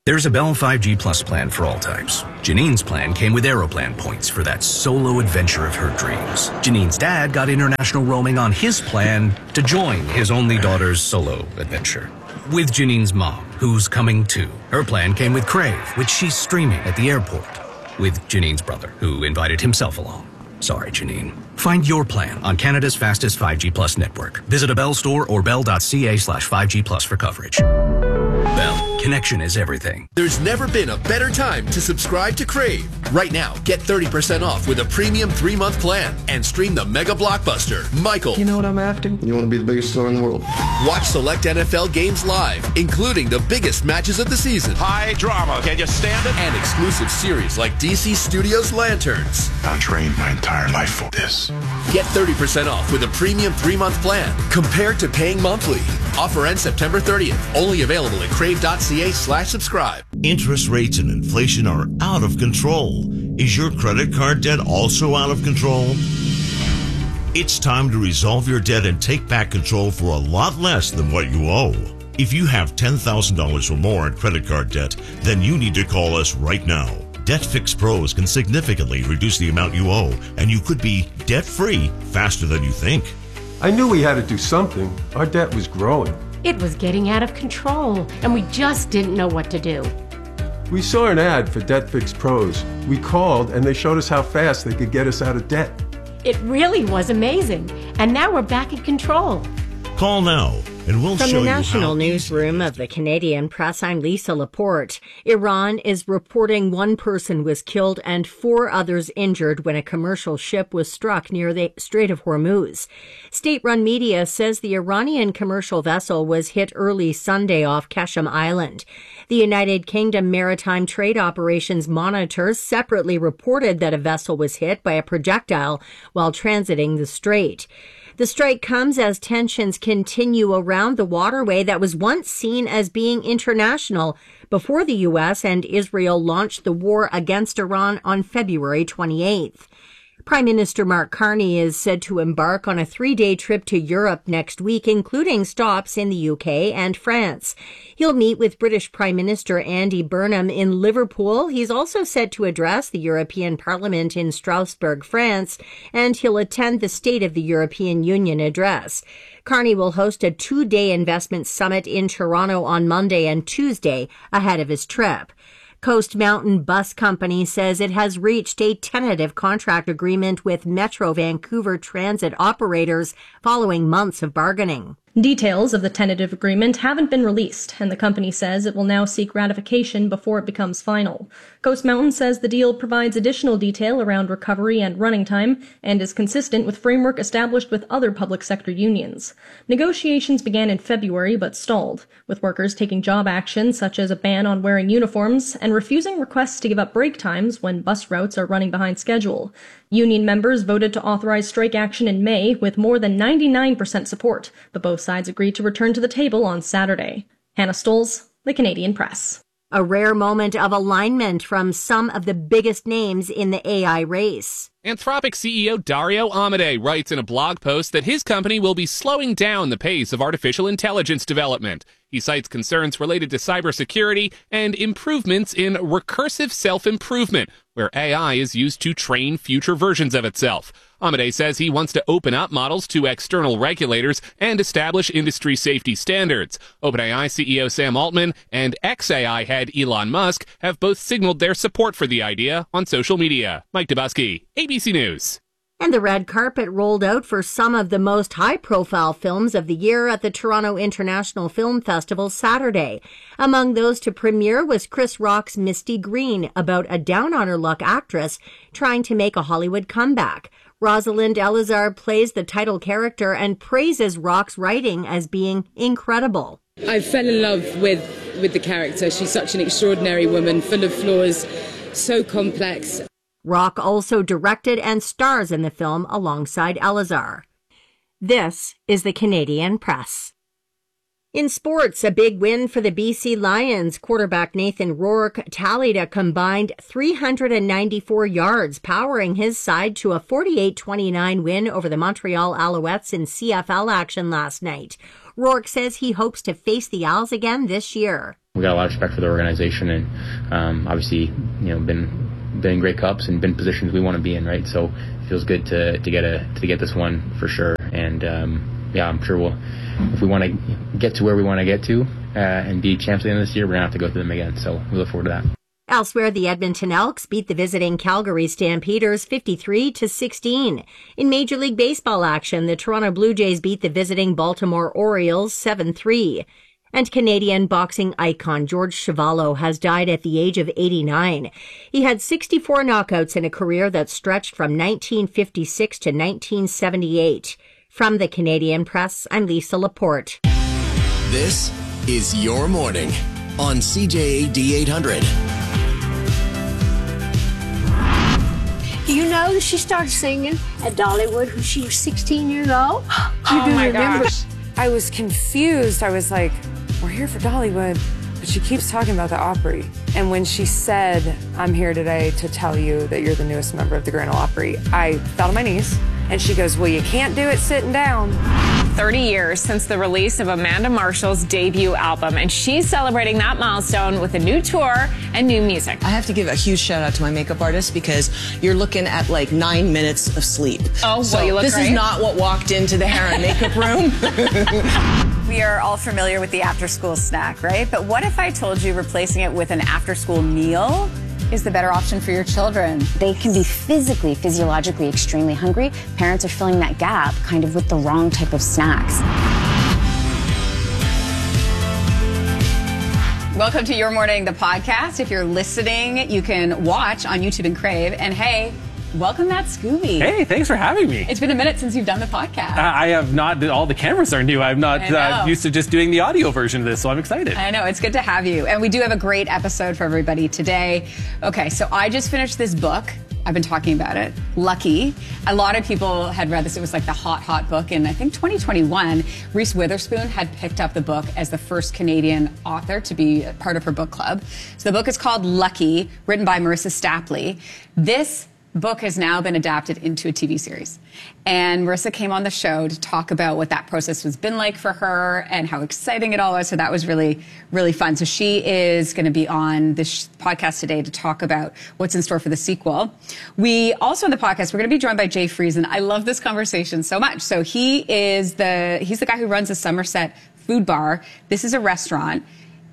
There's a Bell 5G Plus plan for all types. Janine's plan came with Aeroplan points for that solo adventure of her dreams. Janine's dad got international roaming on his plan to join his only daughter's solo adventure. With Janine's mom, who's coming too. Her plan came with Crave, which she's streaming at the airport. With Janine's brother, who invited himself along. Sorry, Janine. Find your plan on Canada's fastest 5G Plus network. Visit a Bell store or bell.ca/5G Plus for coverage. Bell, connection is everything. There's never been a better time to subscribe to Crave. Right now, get 30% off with a premium 3-month plan and stream the mega blockbuster, Michael. You know what I'm after? You want to be the biggest star in the world. Watch select NFL games live, including the biggest matches of the season. High drama. Can you stand it? And exclusive series like DC Studios Lanterns. I trained my entire life for this. Get 30% off with a premium 3-month plan compared to paying monthly. Offer ends September 30th. Only available at crave.ca/subscribe. Interest rates and inflation are out of control. Is your credit card debt also out of control? It's time to resolve your debt and take back control for a lot less than what you owe. If you have $10,000 or more in credit card debt, then you need to call us right now. Debt Fix Pros can significantly reduce the amount you owe, and you could be debt-free faster than you think. I knew we had to do something. Our debt was growing. It was getting out of control, and we just didn't know what to do. We saw an ad for Debt Fix Pros. We called, and they showed us how fast they could get us out of debt. It really was amazing, and now we're back in control. Call now, and we'll show you how. From the National Newsroom of the Canadian Press, I'm Lisa Laporte. Iran is reporting one person was killed and 4 others injured when a commercial ship was struck near the Strait of Hormuz. State-run media says the Iranian commercial vessel was hit early Sunday off Keshem Island. The United Kingdom Maritime Trade Operations Monitor separately reported that a vessel was hit by a projectile while transiting the strait. The strike comes as tensions continue around the waterway that was once seen as being international before the U.S. and Israel launched the war against Iran on February 28th. Prime Minister Mark Carney is said to embark on a 3-day trip to Europe next week, including stops in the UK and France. He'll meet with British Prime Minister Andy Burnham in Liverpool. He's also set to address the European Parliament in Strasbourg, France, and he'll attend the State of the European Union address. Carney will host a 2-day investment summit in Toronto on Monday and Tuesday ahead of his trip. Coast Mountain Bus Company says it has reached a tentative contract agreement with Metro Vancouver Transit operators following months of bargaining. Details of the tentative agreement haven't been released, and the company says it will now seek ratification before it becomes final. Coast Mountain says the deal provides additional detail around recovery and running time and is consistent with framework established with other public sector unions. Negotiations began in February but stalled, with workers taking job action such as a ban on wearing uniforms and refusing requests to give up break times when bus routes are running behind schedule. Union members voted to authorize strike action in May with more than 99% support, but both sides agreed to return to the table on Saturday. Hannah Stolz, The Canadian Press. A rare moment of alignment from some of the biggest names in the AI race. Anthropic CEO Dario Amodei writes in a blog post that his company will be slowing down the pace of artificial intelligence development. He cites concerns related to cybersecurity and improvements in recursive self-improvement, where AI is used to train future versions of itself. Amodei says he wants to open up models to external regulators and establish industry safety standards. OpenAI CEO Sam Altman and xAI head Elon Musk have both signaled their support for the idea on social media. Mike Dubusky, ABC News. And the red carpet rolled out for some of the most high-profile films of the year at the Toronto International Film Festival Saturday. Among those to premiere was Chris Rock's Misty Green, about a down-on-her-luck actress trying to make a Hollywood comeback. Rosalind Elizar plays the title character and praises Rock's writing as being incredible. I fell in love with the character. She's such an extraordinary woman, full of flaws, so complex. Rock also directed and stars in the film alongside Elizar. This is the Canadian Press. In sports, a big win for the BC Lions. Quarterback Nathan Rourke tallied a combined 394 yards, powering his side to a 48-29 win over the Montreal Alouettes in CFL action last night. Rourke says he hopes to face the Owls again this year. We got a lot of respect for the organization, and obviously, been in Grey Cups and been in positions we want to be in, right? So it feels good to get this one for sure. And I'm sure if we want to get to where we want to get to and be champs at the end of this year, we're gonna have to go through them again. So we look forward to that. Elsewhere, the Edmonton Elks beat the visiting Calgary Stampeders 53-16. In Major League Baseball action, the Toronto Blue Jays beat the visiting Baltimore Orioles 7-3. And Canadian boxing icon George Chuvalo has died at the age of 89. He had 64 knockouts in a career that stretched from 1956 to 1978. From the Canadian Press, I'm Lisa Laporte. This is Your Morning on CJAD 800. You know, she started singing at Dollywood when she was 16 years old. You do remember? Gosh. I was confused. I was like, we're here for Dollywood, but she keeps talking about the Opry. And when she said, I'm here today to tell you that you're the newest member of the Grand Ole Opry, I fell on my knees. And she goes, well, you can't do it sitting down. 30 years since the release of Amanda Marshall's debut album, and she's celebrating that milestone with a new tour and new music. I have to give a huge shout out to my makeup artist because you're looking at like 9 minutes of sleep. Oh, so well, you look this great. is not what walked into the hair and makeup room. We are all familiar with the after-school snack, right? But what if I told you replacing it with an after-school meal is the better option for your children? They can be physically, physiologically extremely hungry. Parents are filling that gap kind of with the wrong type of snacks. Welcome to Your Morning, the podcast. If you're listening, you can watch on YouTube and Crave. And hey, welcome, Matt Scooby. Hey, thanks for having me. It's been a minute since you've done the podcast. I have not. All the cameras are new. I'm not used to just doing the audio version of this, so I'm excited. I know. It's good to have you. And we do have a great episode for everybody today. Okay, so I just finished this book. I've been talking about it. Lucky. A lot of people had read this. It was like the hot book. In, I think, 2021, Reese Witherspoon had picked up the book as the first Canadian author to be part of her book club. So the book is called Lucky, written by Marissa Stapley. This book has now been adapted into a TV series. And Marissa came on the show to talk about what that process has been like for her and how exciting it all was. So that was really, really fun. So she is going to be on this podcast today to talk about what's in store for the sequel. We also on the podcast, we're going to be joined by Jay Friesen. I love this conversation so much. So he's the guy who runs the Somerset Food Bar. This is a restaurant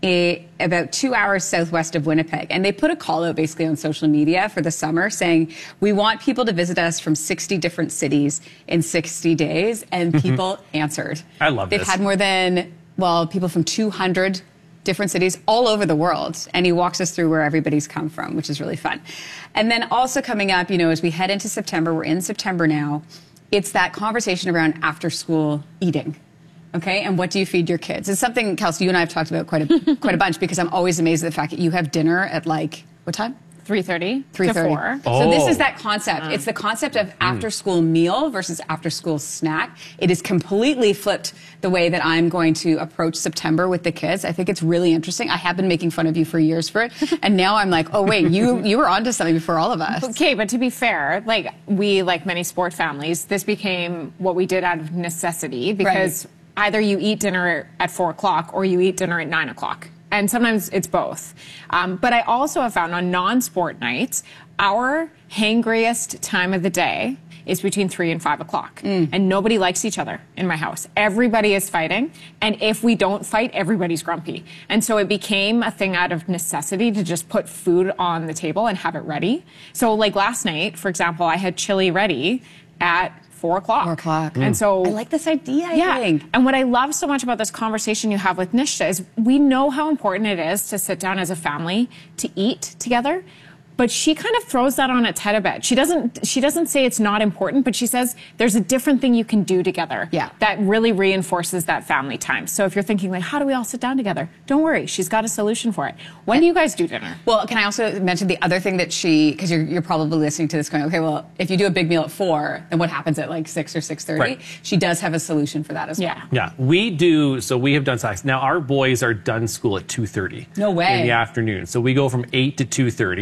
about 2 hours southwest of Winnipeg. And they put a call out basically on social media for the summer saying, we want people to visit us from 60 different cities in 60 days. And people answered. I love this. They've had more than, people from 200 different cities all over the world. And he walks us through where everybody's come from, which is really fun. And then also coming up, as we head into September, we're in September now, it's that conversation around after school eating. Okay, and what do you feed your kids? It's something, Kelsey, you and I have talked about quite a bunch because I'm always amazed at the fact that you have dinner at what time? 3:30 to 4. So this is that concept. It's the concept of after-school meal versus after-school snack. It has completely flipped the way that I'm going to approach September with the kids. I think it's really interesting. I have been making fun of you for years for it, and now I'm like, oh wait, you were onto something before all of us. Okay, but to be fair, we, like many sport families, this became what we did out of necessity because either you eat dinner at 4 o'clock or you eat dinner at 9 o'clock. And sometimes it's both. But I also have found on non-sport nights, our hangriest time of the day is between 3 and 5 o'clock. And nobody likes each other in my house. Everybody is fighting. And if we don't fight, everybody's grumpy. And so it became a thing out of necessity to just put food on the table and have it ready. So like last night, for example, I had chili ready at 4 o'clock. 4 o'clock. And so I like this idea, I think. And what I love so much about this conversation you have with Nishtha is we know how important it is to sit down as a family to eat together. But she kind of throws that on its head a bit. She doesn't say it's not important, but she says there's a different thing you can do together that really reinforces that family time. So if you're thinking, how do we all sit down together? Don't worry. She's got a solution for it. When do you guys do dinner? Well, can I also mention the other thing that because you're probably listening to this going, okay, well, if you do a big meal at 4, then what happens at 6 or 6:30? Right. She does have a solution for that as well. Yeah, we do. So we have done snacks. Now, our boys are done school at 2:30. No way. In the afternoon. So we go from 8 to 2:30. They're early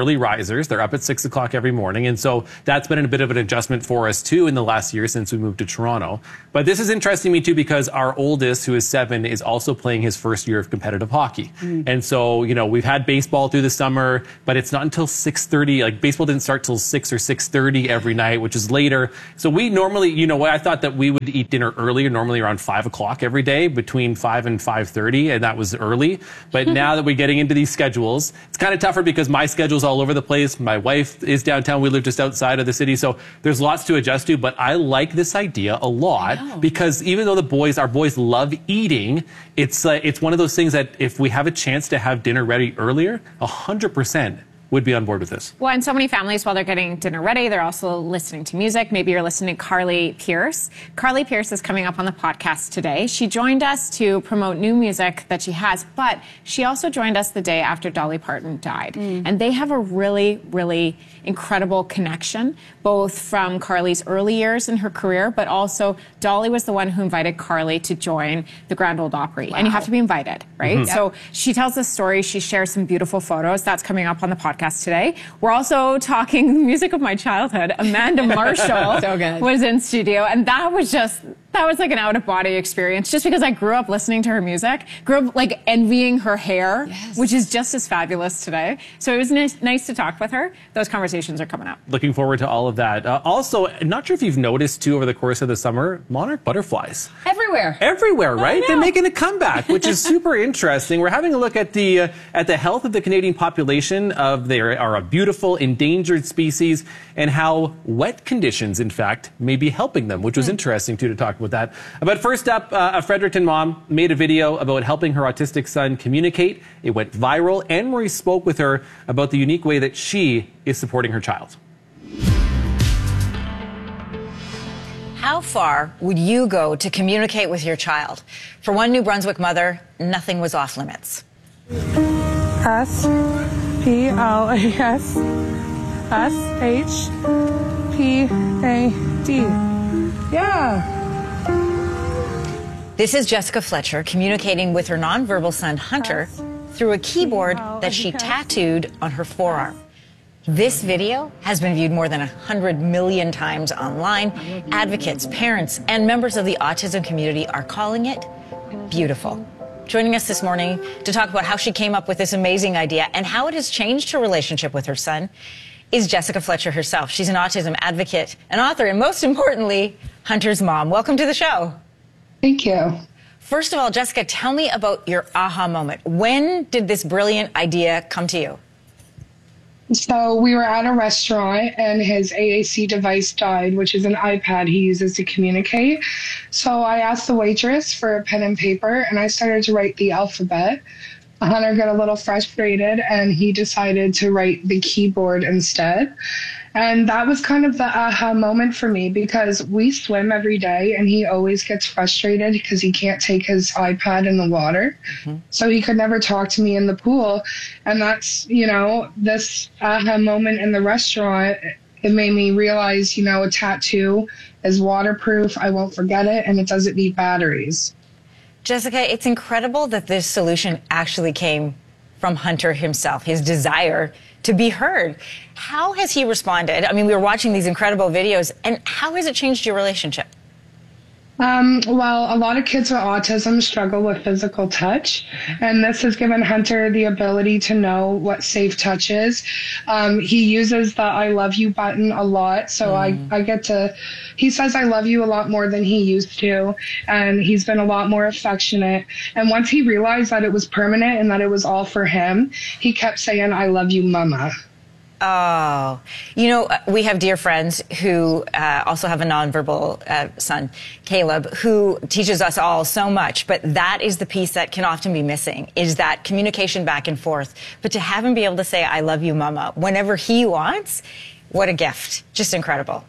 early risers. They're up at 6 o'clock every morning. And so that's been a bit of an adjustment for us, too, in the last year since we moved to Toronto. But this is interesting to me, too, because our oldest, who is 7, is also playing his first year of competitive hockey. And so, we've had baseball through the summer, but it's not until 6:30. Like, baseball didn't start till 6 or 6:30 every night, which is later. So we normally, I thought that we would eat dinner earlier, normally around 5 o'clock every day, between 5 and 5:30, and that was early. But now that we're getting into these schedules, it's kind of tougher because my schedule's all over the place. My wife is downtown. We live just outside of the city. So there's lots to adjust to, but I like this idea a lot because even though our boys love eating, it's one of those things that if we have a chance to have dinner ready earlier, 100% would be on board with this. Well, and so many families, while they're getting dinner ready, they're also listening to music. Maybe you're listening to Carly Pearce. Carly Pearce is coming up on the podcast today. She joined us to promote new music that she has, but she also joined us the day after Dolly Parton died. And they have a really, really incredible connection, both from Carly's early years in her career, but also Dolly was the one who invited Carly to join the Grand Ole Opry. And you have to be invited, right? So she tells this story. She shares some beautiful photos. That's coming up on the podcast today. We're also talking music of my childhood. Amanda Marshall was in studio, and that was like an out-of-body experience just because I grew up listening to her music, grew up like envying her hair, which is just as fabulous today. So it was nice to talk with her. Those conversations are coming up. Looking forward to all of that. Also, not sure if you've noticed too over the course of the summer, monarch butterflies. Everywhere, right? They're making a comeback, which is super interesting. We're having a look at the health of the Canadian population. They are a beautiful endangered species, and how wet conditions, in fact, may be helping them, which was interesting too to talk with that. But first up, a Fredericton mom made a video about helping her autistic son communicate. It went viral. Anne Marie spoke with her about the unique way that she is supporting her child. How far would you go to communicate with your child? For one New Brunswick mother, nothing was off limits. S-P-L-A-S-S-H-P-A-D. Yeah. This is Jessica Fletcher communicating with her nonverbal son, Hunter, through a keyboard that she tattooed on her forearm. This video has been viewed more than 100 million times online. Advocates, parents, and members of the autism community are calling it beautiful. Joining us this morning to talk about how she came up with this amazing idea and how it has changed her relationship with her son is Jessica Fletcher herself. She's an autism advocate, an author, and most importantly, Hunter's mom. Welcome to the show. Thank you. First of all, Jessica, tell me about your aha moment. When did this brilliant idea come to you? So we were at a restaurant and his AAC device died, which is an iPad he uses to communicate. So I asked the waitress for a pen and paper and I started to write the alphabet. Hunter got a little frustrated and he decided to write the keyboard instead. And that was kind of the aha moment for me because we swim every day and he always gets frustrated because he can't take his iPad in the water. So he could never talk to me in the pool. And that's, this aha moment in the restaurant, it made me realize, a tattoo is waterproof. I won't forget it. And it doesn't need batteries. Jessica, it's incredible that this solution actually came from Hunter himself, his desire to be heard. How has he responded? I mean, we were watching these incredible videos, and how has it changed your relationship? Well, a lot of kids with autism struggle with physical touch, and this has given Hunter the ability to know what safe touch is. He uses the I love you button a lot, so he says I love you a lot more than he used to, and he's been a lot more affectionate. And once he realized that it was permanent and that it was all for him, he kept saying, I love you, Mama. Oh, we have dear friends who also have a nonverbal son, Caleb, who teaches us all so much. But that is the piece that can often be missing, is that communication back and forth. But to have him be able to say, I love you, Mama, whenever he wants, what a gift. Just incredible.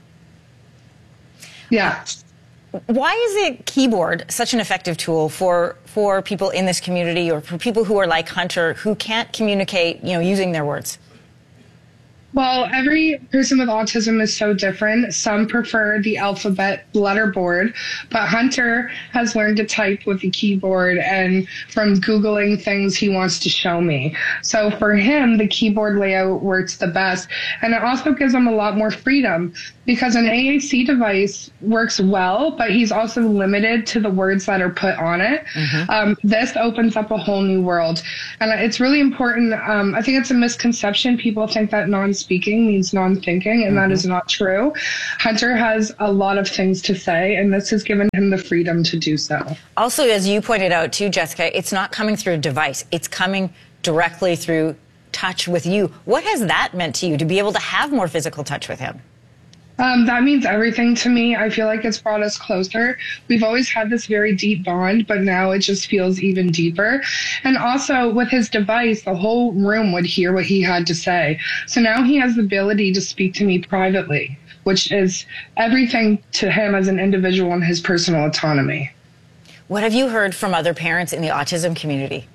Yeah. Why is a keyboard such an effective tool for people in this community or for people who are like Hunter who can't communicate, using their words? Well, every person with autism is so different. Some prefer the alphabet letterboard, but Hunter has learned to type with the keyboard, and from Googling things he wants to show me. So for him, the keyboard layout works the best. And it also gives him a lot more freedom because an AAC device works well, but he's also limited to the words that are put on it. This opens up a whole new world. And it's really important. I think it's a misconception. People think that non-speaking means non-thinking, and that is not true. Hunter has a lot of things to say, and this has given him the freedom to do so. Also, as you pointed out too, Jessica, it's not coming through a device. It's coming directly through touch with you. What has that meant to you to be able to have more physical touch with him? That means everything to me. I feel like it's brought us closer. We've always had this very deep bond, but now it just feels even deeper. And also with his device, the whole room would hear what he had to say. So now he has the ability to speak to me privately, which is everything to him as an individual and his personal autonomy. What have you heard from other parents in the autism community?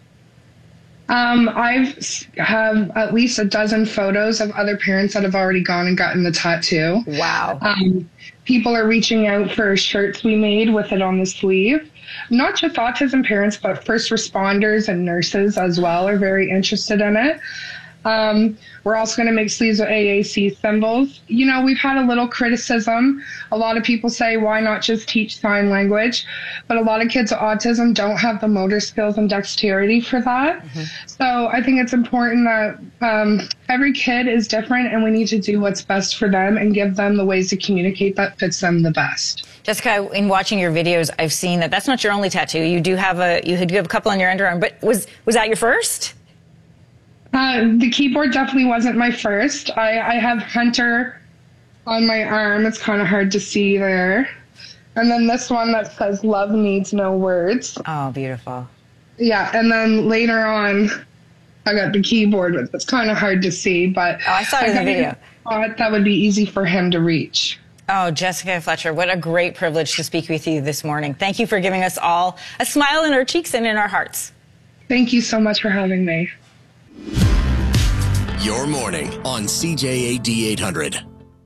I've have at least a dozen photos of other parents that have already gone and gotten the tattoo. Wow. People are reaching out for shirts we made with it on the sleeve. Not just autism parents, but first responders and nurses as well are very interested in it. We're also going to make sleeves with AAC symbols. You know, we've had a little criticism. A lot of people say, why not just teach sign language? But a lot of kids with autism don't have the motor skills and dexterity for that. So I think it's important that every kid is different, and we need to do what's best for them and give them the ways to communicate that fits them the best. Jessica, in watching your videos, I've seen that that's not your only tattoo. You do have a couple on your underarm, but was that your first? The keyboard definitely wasn't my first. I have Hunter on my arm. It's kind of hard to see there. And then this one that says love needs no words. Oh, beautiful. Yeah, and then later on, I got the keyboard, but it's kind of hard to see. But I saw it in the video. I thought that would be easy for him to reach. Oh, Jessica Fletcher, what a great privilege to speak with you this morning. Thank you for giving us all a smile in our cheeks and in our hearts. Thank you so much for having me. Your morning on CJAD 800.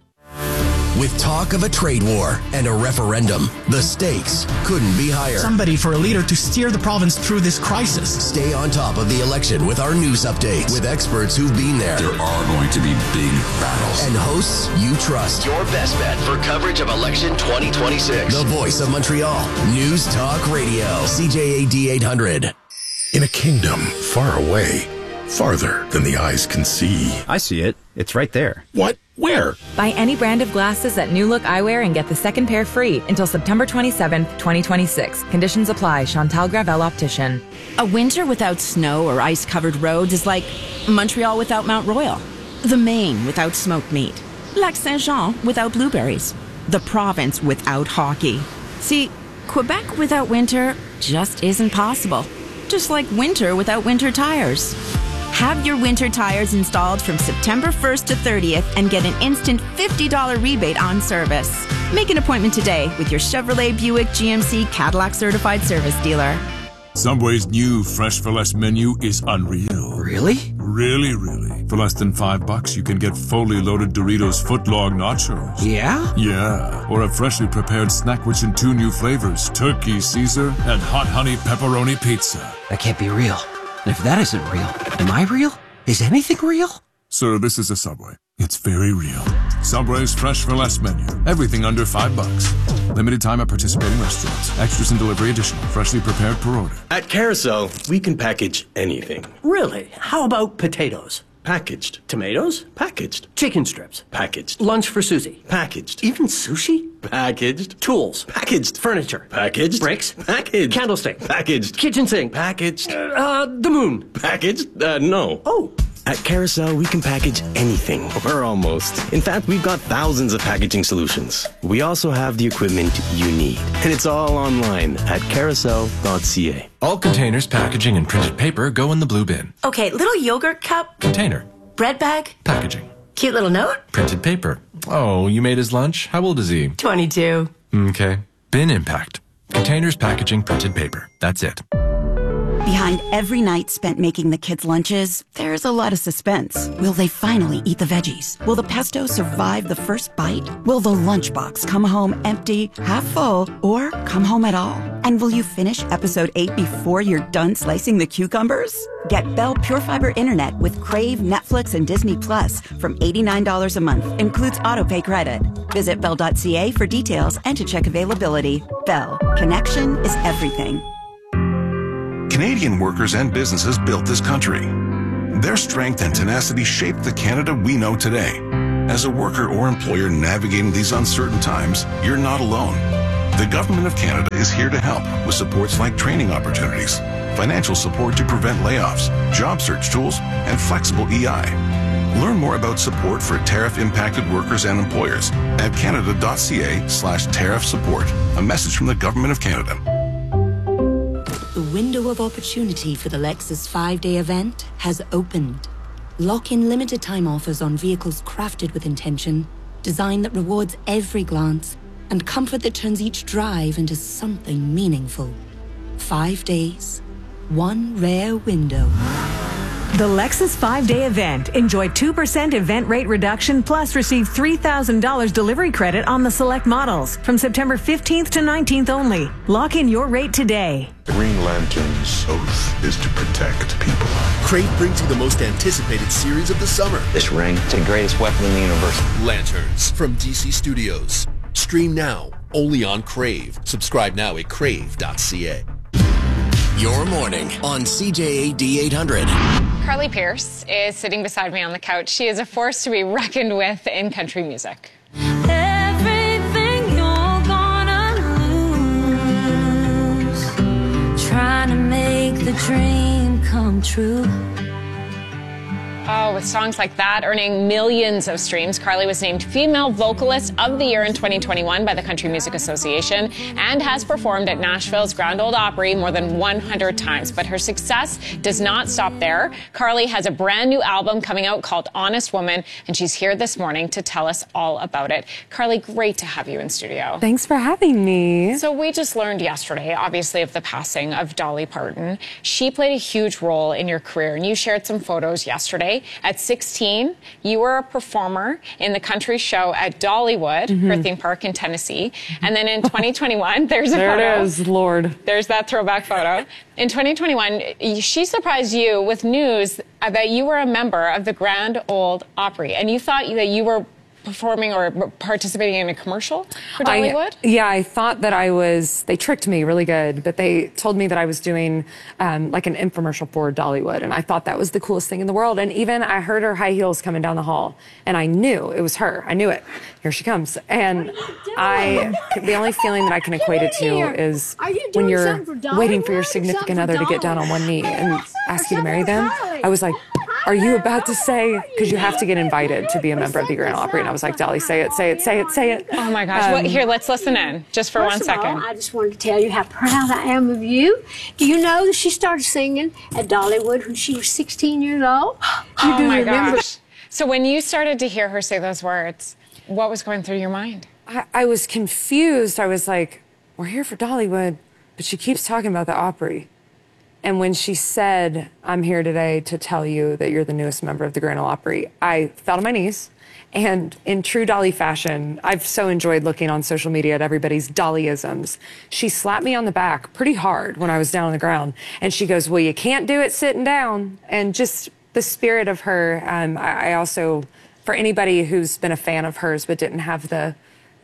With talk of a trade war and a referendum, the stakes couldn't be higher. Somebody for a leader to steer the province through this crisis. Stay on top of the election with our news updates with experts who've been there. There are going to be big battles. And hosts you trust. Your best bet for coverage of election 2026. The voice of Montreal. News Talk Radio. CJAD 800. In a kingdom far away, farther than the eyes can see. I see it. It's right there. What? Where? Buy any brand of glasses at New Look Eyewear and get the second pair free until September 27th, 2026. Conditions apply. Chantal Gravel Optician. A winter without snow or ice-covered roads is like Montreal without Mount Royal, the Maine without smoked meat, Lac Saint-Jean without blueberries, the province without hockey. See, Quebec without winter just isn't possible. Just like winter without winter tires. Have your winter tires installed from September 1st to 30th and get an instant $50 rebate on service. Make an appointment today with your Chevrolet, Buick, GMC, Cadillac certified service dealer. Subway's new Fresh for Less menu is unreal. Really? Really, really. For less than $5, you can get fully loaded Doritos footlong nachos. Yeah? Yeah. Or a freshly prepared snack rich in 2 new flavors, Turkey Caesar and Hot Honey Pepperoni Pizza. That can't be real. And if that isn't real, am I real? Is anything real? Sir, this is a Subway. It's very real. Subway's Fresh for Less menu. Everything under $5. Limited time at participating restaurants. Extras and delivery additional. Freshly prepared per order. At Carousel, we can package anything. Really? How about potatoes? Packaged. Tomatoes? Packaged. Chicken strips? Packaged. Lunch for Susie? Packaged. Even sushi? Packaged. Tools? Packaged. Furniture? Packaged. Bricks? Packaged. Candlestick? Packaged. Kitchen sink? Packaged. The moon? Packaged? No. Oh. At Carousel, we can package anything, or almost. In fact, we've got thousands of packaging solutions. We also have the equipment you need. And it's all online at carousel.ca. All containers, packaging, and printed paper go in the blue bin. Okay, little yogurt cup. Container. Bread bag. Packaging. Cute little note. Printed paper. Oh, you made his lunch? How old is he? 22. Okay. Bin impact. Containers, packaging, printed paper. That's it. Behind every night spent making the kids' lunches, there's a lot of suspense. Will they finally eat the veggies? Will the pesto survive the first bite? Will the lunchbox come home empty, half full, or come home at all? And will you finish episode 8 before you're done slicing the cucumbers? Get Bell Pure Fiber Internet with Crave, Netflix, and Disney Plus from $89 a month. Includes autopay credit. Visit bell.ca for details and to check availability. Bell. Connection is everything. Canadian workers and businesses built this country. Their strength and tenacity shaped the Canada we know today. As a worker or employer navigating these uncertain times, you're not alone. The Government of Canada is here to help with supports like training opportunities, financial support to prevent layoffs, job search tools, and flexible EI. Learn more about support for tariff-impacted workers and employers at canada.ca/tariff support. A message from the Government of Canada. The window of opportunity for the Lexus 5-day event has opened. Lock in limited time offers on vehicles crafted with intention, design that rewards every glance, and comfort that turns each drive into something meaningful. 5 days, one rare window. The Lexus 5-day event. Enjoy 2% event rate reduction plus receive $3,000 delivery credit on the select models from September 15th to 19th only. Lock in your rate today. Green Lantern's oath is to protect people. Crave brings you the most anticipated series of the summer. This ring is the greatest weapon in the universe. Lanterns from DC Studios. Stream now, only on Crave. Subscribe now at crave.ca. Your morning on CJAD 800. Carly Pearce is sitting beside me on the couch. She is a force to be reckoned with in country music. Everything you're gonna lose, trying to make the dream come true. Oh, with songs like that earning millions of streams, Carly was named Female Vocalist of the Year in 2021 by the Country Music Association and has performed at Nashville's Grand Ole Opry more than 100 times. But her success does not stop there. Carly has a brand new album coming out called Honest Woman, and she's here this morning to tell us all about it. Carly, great to have you in studio. Thanks for having me. So we just learned yesterday, obviously, of the passing of Dolly Parton. She played a huge role in your career, and you shared some photos yesterday. At 16, you were a performer in the country show at Dollywood, her theme park in Tennessee. And then in 2021, there's a photo. There it is, Lord. There's that throwback photo. In 2021, she surprised you with news that you were a member of the Grand Ole Opry. And you thought that you were performing or participating in a commercial for Dollywood? I thought that they tricked me really good, but they told me that I was doing like an infomercial for Dollywood, and I thought that was the coolest thing in the world. And even I heard her high heels coming down the hall, and I knew it was her. I knew it. Here she comes. And the only feeling that I can equate it to is when you're waiting for your significant other to get down on one knee and ask you to marry them. I was like, are you about to say, because you have to get invited to be a member of the Grand Ole Opry. And I was like, Dolly, say it, say it, say it, say it. Oh my gosh. Here, let's listen in just for 1 second. I just wanted to tell you how proud I am of you. Do you know that she started singing at Dollywood when she was 16 years old? Oh my gosh. So when you started to hear her say those words, what was going through your mind? I was confused. I was like, we're here for Dollywood, but she keeps talking about the Opry. And when she said, I'm here today to tell you that you're the newest member of the Grand Ole Opry, I fell to my knees. And in true Dolly fashion, I've so enjoyed looking on social media at everybody's Dollyisms. She slapped me on the back pretty hard when I was down on the ground. And she goes, well, you can't do it sitting down. And just the spirit of her. I also, for anybody who's been a fan of hers but didn't have the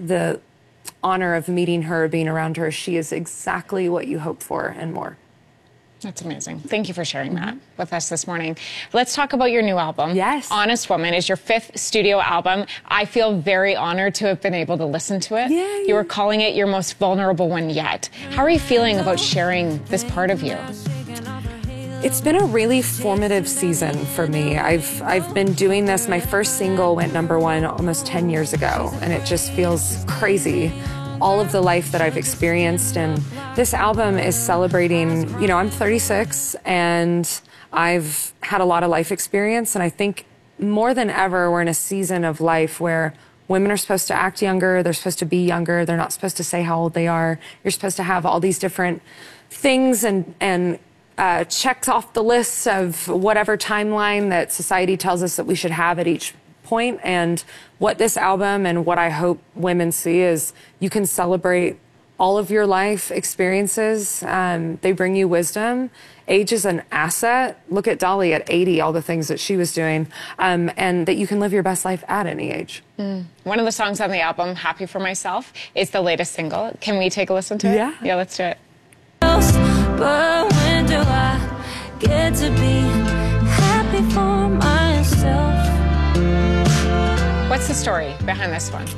honor of meeting her, being around her, she is exactly what you hope for and more. That's amazing. Thank you for sharing that with us this morning. Let's talk about your new album. Yes. Honest Woman is your 5th studio album. I feel very honored to have been able to listen to it. Yeah. You were calling it your most vulnerable one yet. How are you feeling about sharing this part of you? It's been a really formative season for me. I've been doing this. My first single went #1 almost 10 years ago, and it just feels crazy. All of the life that I've experienced, and this album is celebrating, I'm 36 and I've had a lot of life experience, and I think more than ever we're in a season of life where women are supposed to act younger, they're supposed to be younger, they're not supposed to say how old they are. You're supposed to have all these different things and checked off the list of whatever timeline that society tells us that we should have at each point. And what this album and what I hope women see is you can celebrate all of your life experiences. They bring you wisdom. Age is an asset. Look at Dolly at 80, all the things that she was doing, and that you can live your best life at any age. One of the songs on the album, Happy for Myself, is the latest single. Can we take a listen to it? Yeah, let's do it. But when do I get to be happy for myself? What's the story behind this one?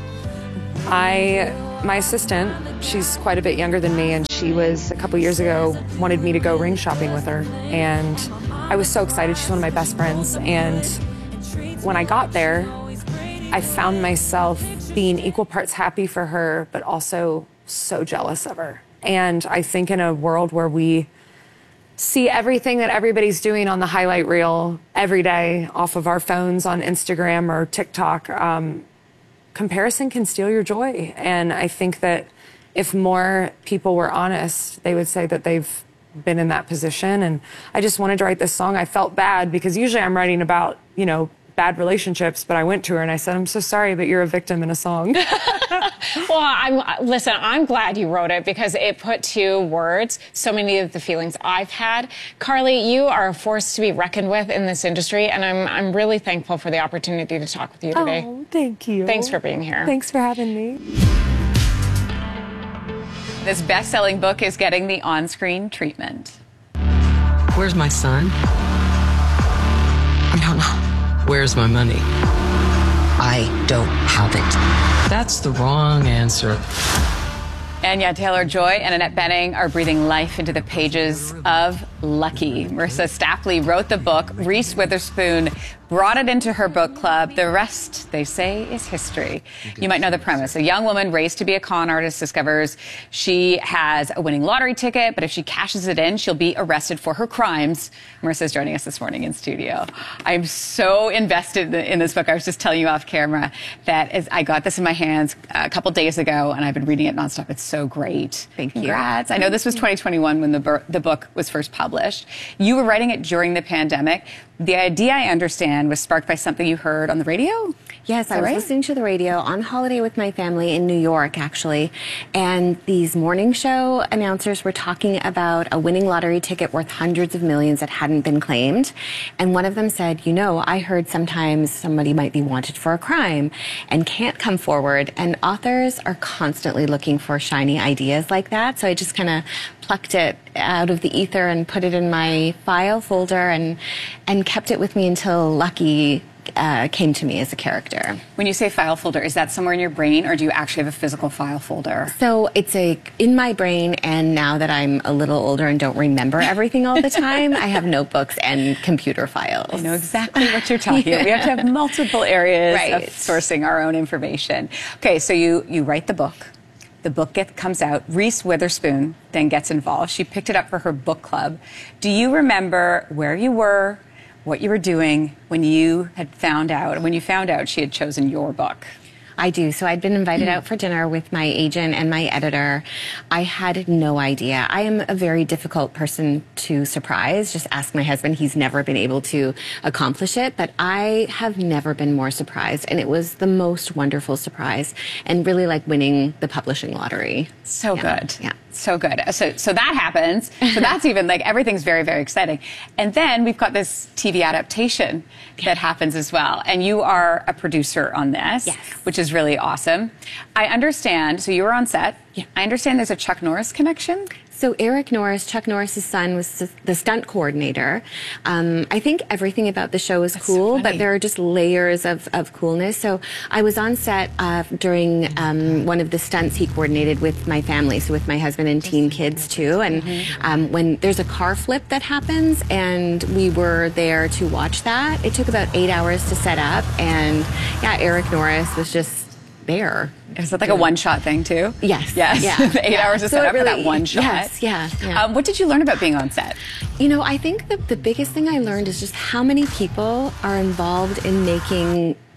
My assistant, she's quite a bit younger than me, and she was, a couple years ago, wanted me to go ring shopping with her. And I was so excited. She's one of my best friends. And when I got there, I found myself being equal parts happy for her, but also so jealous of her. And I think in a world where we see everything that everybody's doing on the highlight reel every day off of our phones on Instagram or TikTok, comparison can steal your joy. And I think that if more people were honest, they would say that they've been in that position. And I just wanted to write this song. I felt bad because usually I'm writing about, you know, bad relationships, but I went to her and I said, I'm so sorry, but you're a victim in a song. Well, listen, I'm glad you wrote it because it put to words so many of the feelings I've had. Carly, you are a force to be reckoned with in this industry, and I'm really thankful for the opportunity to talk with you today. Oh, thank you. Thanks for being here. Thanks for having me. This best-selling book is getting the on-screen treatment. Where's my son? No. Where's my money? I don't have it. That's the wrong answer. Anya Taylor-Joy and Annette Bening are breathing life into the pages of Lucky. Marissa Stapley wrote the book. Reese Witherspoon brought it into her book club. The rest, they say, is history. You might know the premise. A young woman raised to be a con artist discovers she has a winning lottery ticket, but if she cashes it in, she'll be arrested for her crimes. Marissa's joining us this morning in studio. I'm so invested in this book. I was just telling you off camera that I got this in my hands a couple days ago, and I've been reading it nonstop. It's so great. Thank you. Congrats. I know this was 2021 when the book was first published. You were writing it during the pandemic. The idea, I understand, was sparked by something you heard on the radio? Yes, I was listening to the radio on holiday with my family in New York, actually, and these morning show announcers were talking about a winning lottery ticket worth hundreds of millions that hadn't been claimed. And one of them said, you know, I heard sometimes somebody might be wanted for a crime and can't come forward. And authors are constantly looking for shiny ideas like that. So I just kind of plucked it out of the ether and put it in my file folder and kept it with me until Lucky came to me as a character. When you say file folder, is that somewhere in your brain, or do you actually have a physical file folder? So it's in my brain, and now that I'm a little older and don't remember everything all the time, I have notebooks and computer files. I know exactly what you're talking about. We have to have multiple areas of sourcing our own information. Okay, so you write the book. The book comes out. Reese Witherspoon then gets involved. She picked it up for her book club. Do you remember where you were, what you were doing when you found out she had chosen your book? I do. So I'd been invited out for dinner with my agent and my editor. I had no idea. I am a very difficult person to surprise. Just ask my husband. He's never been able to accomplish it, but I have never been more surprised. And it was the most wonderful surprise, and really like winning the publishing lottery. So good. Yeah. So good. So that happens. So that's even like everything's very, very exciting. And then we've got this TV adaptation that happens as well. And you are a producer on this, which is really awesome. I understand. So you were on set. Yeah. I understand there's a Chuck Norris connection. So Eric Norris, Chuck Norris's son, was the stunt coordinator. I think everything about the show is cool, but there are just layers of coolness. So I was on set during one of the stunts he coordinated with my family, so with my husband and teen kids too. And when there's a car flip that happens, and we were there to watch that, it took about 8 hours to set up. And yeah, Eric Norris was just there. Is that like a one-shot thing, too? Yes. Yes. Yeah. 8 hours to set up for that one shot. Yes, yeah. What did you learn about being on set? You know, I think the biggest thing I learned is just how many people are involved in making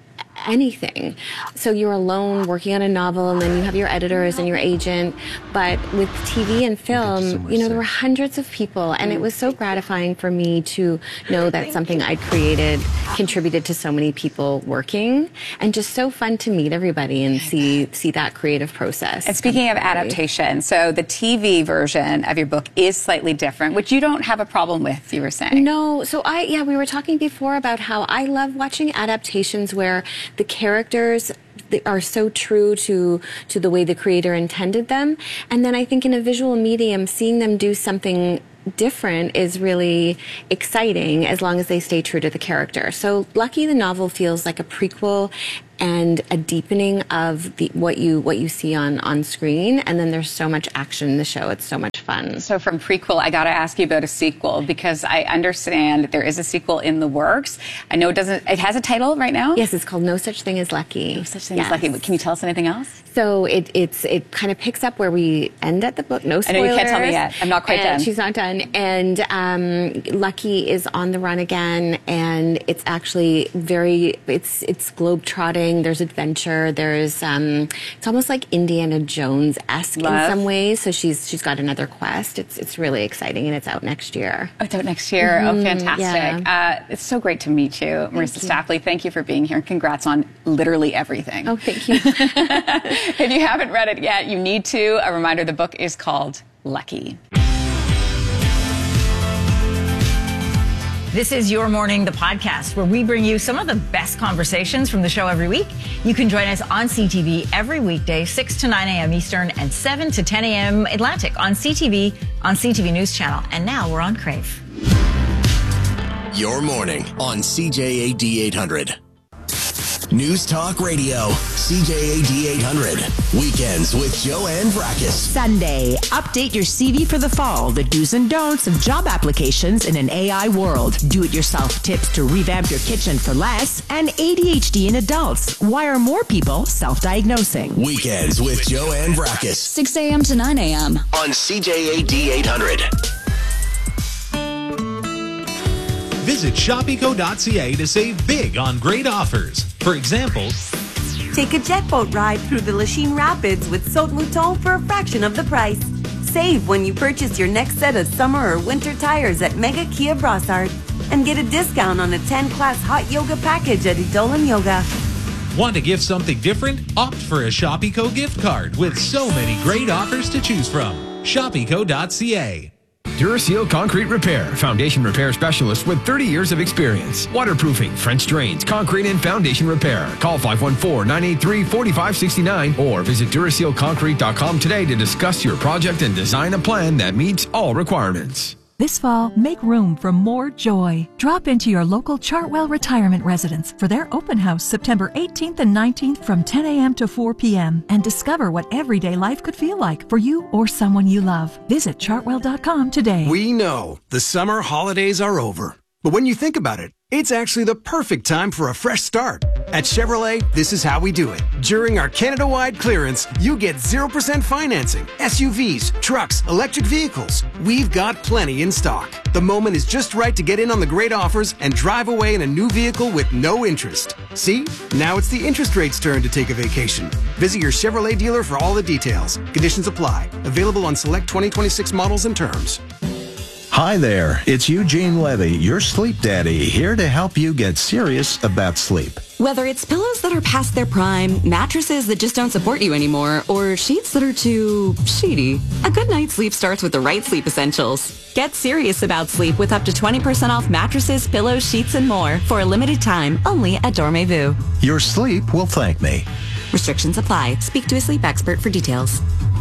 anything. So you're alone working on a novel, and then you have your editors and your agent. But with TV and film, there were hundreds of people, and it was so gratifying for me to know that something I created contributed to so many people working, and just so fun to meet everybody and see that creative process. And speaking of adaptation, so the TV version of your book is slightly different, which you don't have a problem with, you were saying. No, so we were talking before about how I love watching adaptations where the characters are so true to the way the creator intended them. And then I think in a visual medium, seeing them do something different is really exciting as long as they stay true to the character. So Lucky the novel feels like a prequel and a deepening of what you see on screen, and then there's so much action in the show. It's so much fun. So from prequel, I got to ask you about a sequel, because I understand that there is a sequel in the works. I know it has a title right now? Yes, it's called No Such Thing as Lucky. No Such Thing as Lucky. Can you tell us anything else? So it kind of picks up where we end at the book. No spoilers. I know you can't tell me yet. I'm not quite done. She's not done. And Lucky is on the run again, and it's actually it's globetrotting. There's adventure. There's it's almost like Indiana Jones-esque in some ways. So she's got another quest. It's really exciting, and it's out next year. Oh, it's out next year. Mm-hmm. Oh, fantastic! Yeah. It's so great to meet you, Marissa Stapley. Thank you for being here. Congrats on literally everything. Oh, thank you. If you haven't read it yet, you need to. A reminder: the book is called Lucky. This is Your Morning, the podcast, where we bring you some of the best conversations from the show every week. You can join us on CTV every weekday, 6 to 9 a.m. Eastern and 7 to 10 a.m. Atlantic on CTV News Channel. And now we're on Crave. Your Morning on CJAD 800. News Talk Radio, CJAD 800. Weekends with Joanne Vrackus. Sunday, update your CV for the fall. The do's and don'ts of job applications in an AI world. Do-it-yourself tips to revamp your kitchen for less. And ADHD in adults. Why are more people self-diagnosing? Weekends with Joanne Vrackus. 6 a.m. to 9 a.m. on CJAD 800. Visit Shopico.ca to save big on great offers. For example, take a jet boat ride through the Lachine Rapids with Saut Mouton for a fraction of the price. Save when you purchase your next set of summer or winter tires at Mega Kia Brossard. And get a discount on a 10-class hot yoga package at Edolan Yoga. Want to gift something different? Opt for a Shopico gift card with so many great offers to choose from. Shopico.ca. Duraseal Concrete Repair, foundation repair specialist with 30 years of experience. Waterproofing, French drains, concrete and foundation repair. Call 514-983-4569 or visit DurasealConcrete.com today to discuss your project and design a plan that meets all requirements. This fall, make room for more joy. Drop into your local Chartwell Retirement Residence for their open house September 18th and 19th from 10 a.m. to 4 p.m. and discover what everyday life could feel like for you or someone you love. Visit Chartwell.com today. We know the summer holidays are over. But when you think about it, it's actually the perfect time for a fresh start. At Chevrolet, this is how we do it. During our Canada-wide clearance, you get 0% financing. SUVs, trucks, electric vehicles. We've got plenty in stock. The moment is just right to get in on the great offers and drive away in a new vehicle with no interest. See? Now it's the interest rate's turn to take a vacation. Visit your Chevrolet dealer for all the details. Conditions apply. Available on select 2026 models and terms. Hi there, it's Eugene Levy, your sleep daddy, here to help you get serious about sleep. Whether it's pillows that are past their prime, mattresses that just don't support you anymore, or sheets that are too sheety, a good night's sleep starts with the right sleep essentials. Get serious about sleep with up to 20% off mattresses, pillows, sheets, and more for a limited time only at Dormez-vous. Your sleep will thank me. Restrictions apply. Speak to a sleep expert for details.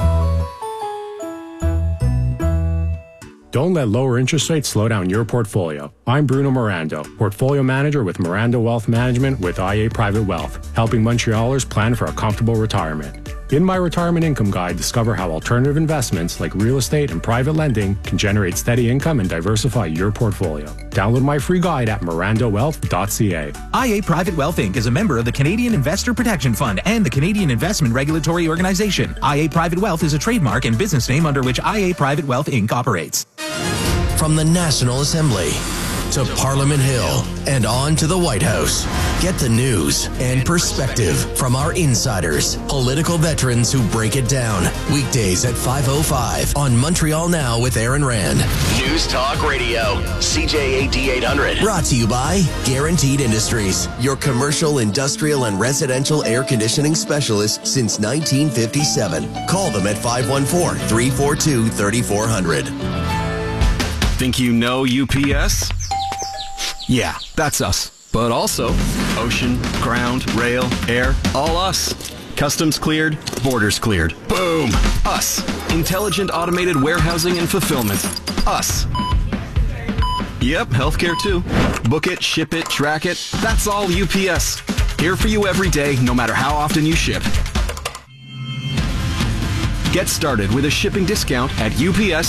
Don't let lower interest rates slow down your portfolio. I'm Bruno Mirando, Portfolio Manager with Mirando Wealth Management with IA Private Wealth, helping Montrealers plan for a comfortable retirement. In my Retirement Income Guide, discover how alternative investments like real estate and private lending can generate steady income and diversify your portfolio. Download my free guide at mirandowealth.ca. IA Private Wealth Inc. is a member of the Canadian Investor Protection Fund and the Canadian Investment Regulatory Organization. IA Private Wealth is a trademark and business name under which IA Private Wealth Inc. operates. From the National Assembly, to Parliament Hill and on to the White House. Get the news and perspective from our insiders, political veterans who break it down. Weekdays at 5:05 on Montreal Now with Aaron Rand. News Talk Radio, CJAD 800. Brought to you by Guaranteed Industries, your commercial, industrial, and residential air conditioning specialist since 1957. Call them at 514-342-3400. Think you know UPS? Yeah, that's us. But also ocean, ground, rail, air, all us. Customs cleared, borders cleared. Boom! Us. Intelligent automated warehousing and fulfillment. Us. Yep, healthcare too. Book it, ship it, track it. That's all UPS. Here for you every day, no matter how often you ship. Get started with a shipping discount at UPS.